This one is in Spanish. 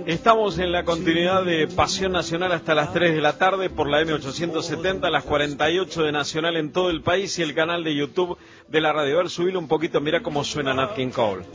Estamos en la continuidad de Pasión Nacional hasta las 3 de la tarde por la M870, las 48 de Nacional en todo el país y el canal de YouTube de la radio. A ver, subilo un poquito, mira cómo suena Nat King Cole.